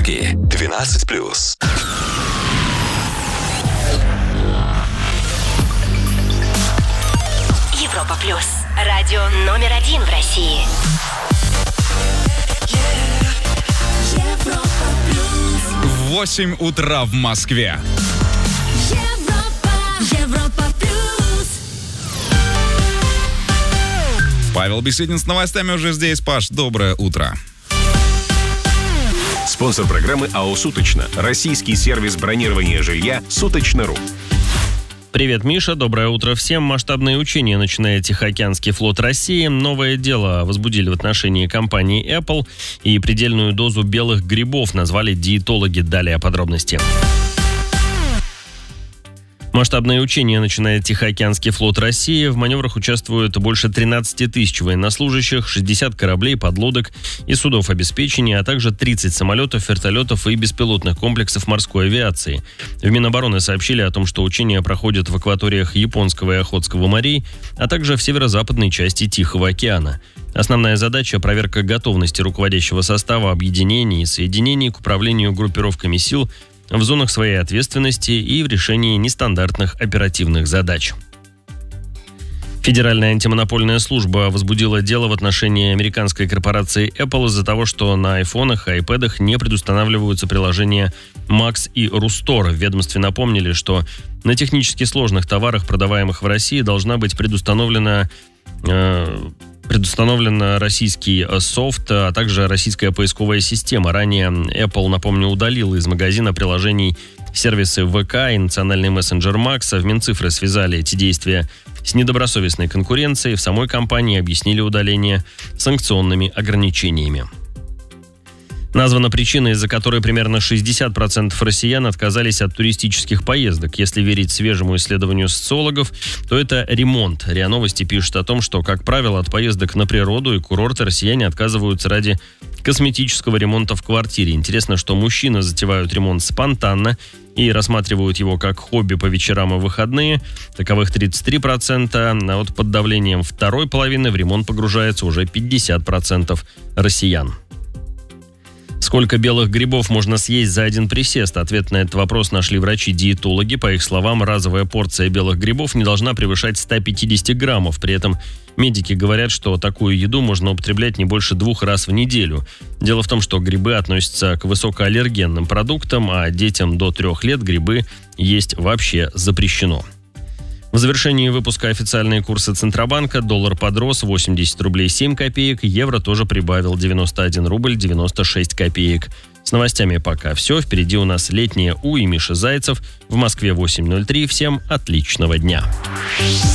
музыки 12+. Европа плюс. Радио номер 1 в России. Европа плюс. 8 утра в Москве. Европа плюс. Павел Беседин с новостями уже здесь. Паш, доброе утро. Спонсор программы АО «Суточно». Российский сервис бронирования жилья «Суточно.ру». Привет, Миша. Доброе утро всем. Масштабные учения начинает Тихоокеанский флот России. Новое дело возбудили в отношении компании Apple. И предельную дозу белых грибов назвали диетологи. Далее подробности. Масштабные учения начинает Тихоокеанский флот России. В маневрах участвуют больше 13 тысяч военнослужащих, 60 кораблей, подлодок и судов обеспечения, а также 30 самолетов, вертолетов и беспилотных комплексов морской авиации. В Минобороны сообщили о том, что учения проходят в акваториях Японского и Охотского морей, а также в северо-западной части Тихого океана. Основная задача – проверка готовности руководящего состава объединений и соединений к управлению группировками сил в зонах своей ответственности и в решении нестандартных оперативных задач. Федеральная антимонопольная служба возбудила дело в отношении американской корпорации Apple из-за того, что на айфонах и айпэдах не предустанавливаются приложения Max и Rustore. В ведомстве напомнили, что на технически сложных товарах, продаваемых в России, должна быть предустановлена российский софт, а также российская поисковая система. Ранее Apple, напомню, удалила из магазина приложений сервисы ВК и национальный мессенджер Max. В Минцифры связали эти действия с недобросовестной конкуренцией. В самой компании объяснили удаление санкционными ограничениями. Названа причина, из-за которой примерно 60% россиян отказались от туристических поездок. Если верить свежему исследованию социологов, то это ремонт. РИА Новости пишет о том, что, как правило, от поездок на природу и курорты россияне отказываются ради косметического ремонта в квартире. Интересно, что мужчины затевают ремонт спонтанно и рассматривают его как хобби по вечерам и выходные. Таковых 33%, а вот под давлением второй половины в ремонт погружается уже 50% россиян. Сколько белых грибов можно съесть за один присест? Ответ на этот вопрос нашли врачи-диетологи. По их словам, разовая порция белых грибов не должна превышать 150 граммов. При этом медики говорят, что такую еду можно употреблять не больше 2 раз в неделю. Дело в том, что грибы относятся к высокоаллергенным продуктам, а детям до 3 лет грибы есть вообще запрещено. В завершении выпуска официальные курсы Центробанка. Доллар подрос 80 рублей 7 копеек, евро тоже прибавил 91 рубль 96 копеек. С новостями пока все. Впереди у нас летнее У и Миша Зайцев. В Москве 8:03. Всем отличного дня.